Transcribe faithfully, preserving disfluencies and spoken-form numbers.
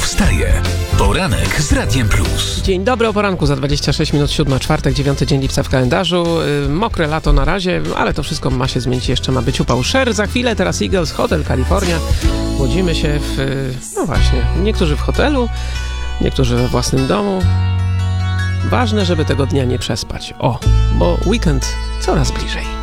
wstaje. Poranek z Radiem Plus. Dzień dobry, o poranku za dwadzieścia sześć minut, siódma, czwartek, dziewiąty dzień lipca w kalendarzu. Yy, mokre lato na razie, ale to wszystko ma się zmienić, jeszcze ma być upał. Sher za chwilę, teraz Eagles, Hotel California. Budzimy się w, yy, no właśnie, niektórzy w hotelu, niektórzy we własnym domu. Ważne, żeby tego dnia nie przespać. O, bo weekend coraz bliżej.